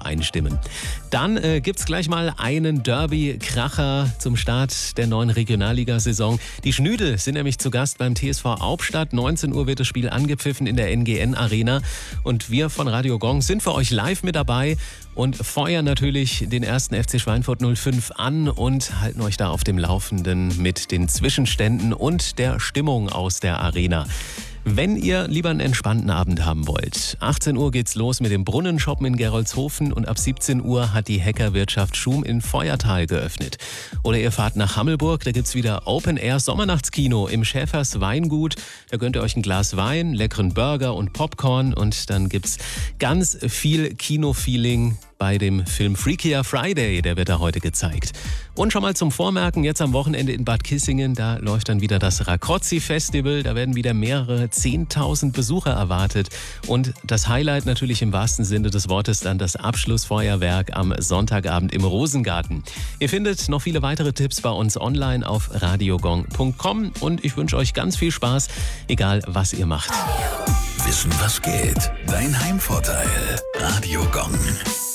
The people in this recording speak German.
einstimmen. Dann gibt's gleich mal einen Derby-Kracher zum Start der neuen Regionalliga-Saison. Die Schnüde sind nämlich zu Gast beim TSV Hauptstadt. 19 Uhr wird das Spiel angepfiffen in der NGN-Arena. Und wir von Radio Gong sind für euch live mit dabei und feuern natürlich den ersten FC Schweinfurt 05 an und halten euch da auf dem Laufenden mit den Zwischenständen und der Stimmung aus der Arena. Wenn ihr lieber einen entspannten Abend haben wollt, 18 Uhr geht's los mit dem Brunnenshoppen in Gerolzhofen und ab 17 Uhr hat die Hackerwirtschaft Schum in Feuertal geöffnet. Oder ihr fahrt nach Hammelburg, da gibt's wieder Open-Air-Sommernachtskino im Schäfers Weingut. Da gönnt ihr euch ein Glas Wein, leckeren Burger und Popcorn und dann gibt's ganz viel Kino-Feeling bei dem Film Freakier Friday, der wird da heute gezeigt. Und schon mal zum Vormerken, jetzt am Wochenende in Bad Kissingen, da läuft dann wieder das Rakozzi-Festival, da werden wieder mehrere 10.000 Besucher erwartet. Und das Highlight natürlich im wahrsten Sinne des Wortes dann das Abschlussfeuerwerk am Sonntagabend im Rosengarten. Ihr findet noch viele weitere Tipps bei uns online auf radiogong.com und ich wünsche euch ganz viel Spaß, egal was ihr macht. Wissen, was geht? Dein Heimvorteil. Radio Gong.